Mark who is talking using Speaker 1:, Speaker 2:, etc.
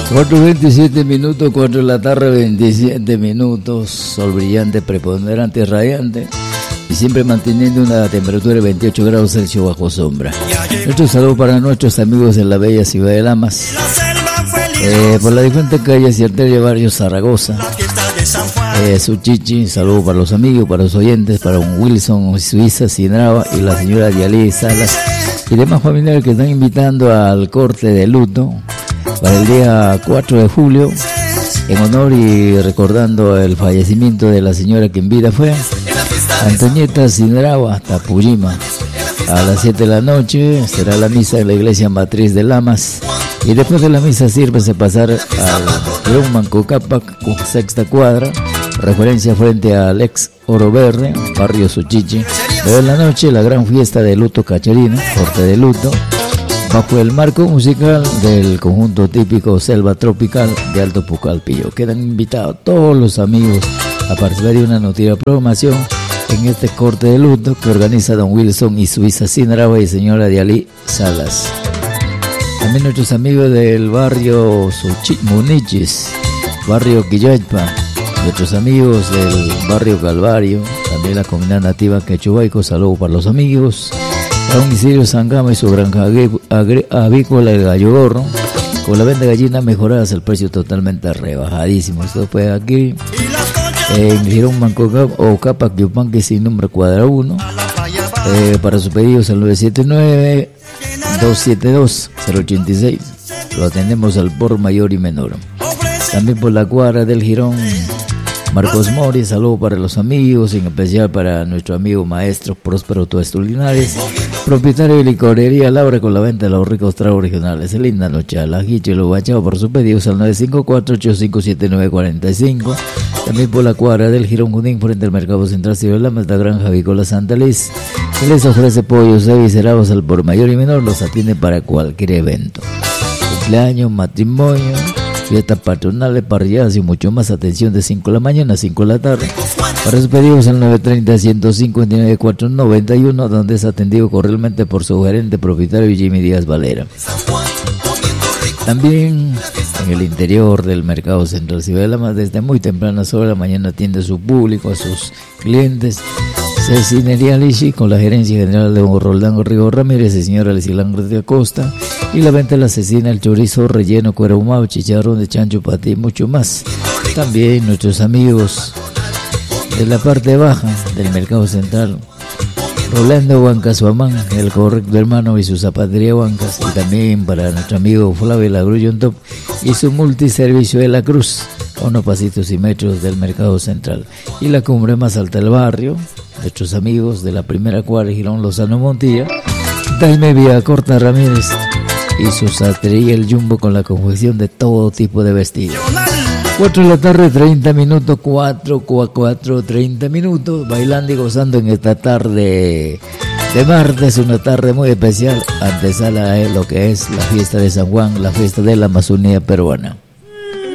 Speaker 1: 4:27 minutos, 4 de la tarde, 27 minutos. Sol brillante, preponderante, radiante. Y siempre manteniendo una temperatura de 28 grados Celsius bajo sombra. Nuestro saludo para nuestros amigos en la bella ciudad de Lamas. Por las diferentes calles y arterias barrio Zaragoza. Suchichi, saludo para los amigos, para los oyentes, para un Wilson Suiza Sinrava y la señora Dialí Salas y demás familiares que están invitando al corte de luto para el día 4 de julio en honor y recordando el fallecimiento de la señora que en vida fue Antonieta Sinrava Tapujima. A las 7 de la noche será la misa en la iglesia matriz de Lamas y después de la misa sírvese pasar al León Mancocapac con sexta cuadra, referencia frente al ex Oro Verde, barrio Suchichi. Pero en la noche la gran fiesta de luto cacherino, corte de luto, bajo el marco musical del conjunto típico Selva Tropical de Alto Pucallpillo. Quedan invitados todos los amigos a participar de una nutrida programación en este corte de luto que organiza don Wilson y Suiza Sinrava y señora Dialí Salas. También nuestros amigos del barrio Munichis, barrio Quillaypa, nuestros amigos del barrio Calvario, también la comunidad nativa Quechubaico, saludos para los amigos. A un Isidro Sangama y su granja avícola El Gallo Gorro, con la venta de gallinas mejoradas, el precio totalmente rebajadísimo. Esto fue aquí en Girón Manco o Capac Yupanque sin número cuadra 1. Para sus pedidos al 979-272-086. Lo atendemos al por mayor y menor. También por la cuadra del Girón Marcos Mori, saludo para los amigos, en especial para nuestro amigo maestro Próspero Tuesto Linares, propietario de licorería Laura con la venta de los ricos tragos regionales. Linda noche a la Jicho y lo bachao por sus pedidos al 954-857945. También por la cuadra del Girón Junín frente al Mercado Central Ciudad de Lamas, la granja avícola Santa Liz, que les ofrece pollos eviscerados al por mayor y menor, los atiende para cualquier evento, cumpleaños, matrimonio, fiestas patronales, parrilladas y mucho más. Atención de 5 de la mañana a 5 de la tarde. Para sus pedidos al 930-159-491, donde es atendido cordialmente por su gerente propietario Jimmy Díaz Valera. También en el interior del Mercado Central Ciudad de Lamas, desde muy tempranas horas de la mañana atiende a su público, a sus clientes. Cecinería Lichi con la gerencia general de don Roldán Rigo Ramírez y señora Lecilán de Acosta, y la venta de la cecina, el chorizo relleno, cuero ahumado, chicharrón de chancho, patí y mucho más. También nuestros amigos de la parte baja del Mercado Central, Rolando Huancas Huamán, el correcto hermano y su zapatería Huancas, y también para nuestro amigo Flavio Lagrullón Top y su multiservicio de la Cruz, a unos pasitos y metros del Mercado Central. Y la cumbre más alta del barrio, nuestros amigos de la primera cuadra Girón Lozano Montilla, Jaime Villacorta Ramírez y su zapatería El Jumbo con la confección de todo tipo de vestidos. 4 de la tarde, 30 minutos, 30 minutos, bailando y gozando en esta tarde de martes, una tarde muy especial, antesala a lo que es la fiesta de San Juan, la fiesta de la Amazonía peruana.